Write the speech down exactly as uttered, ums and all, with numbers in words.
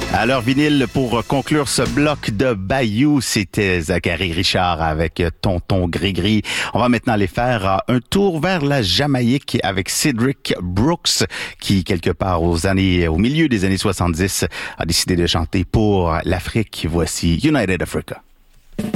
Alors, vinyle, pour conclure ce bloc de Bayou, c'était Zachary Richard avec Tonton Gris-Gris. On va maintenant aller faire un tour vers la Jamaïque avec Cedric Brooks, qui, quelque part aux années, au milieu des années soixante-dix, a décidé de chanter pour l'Afrique. Voici United Africa.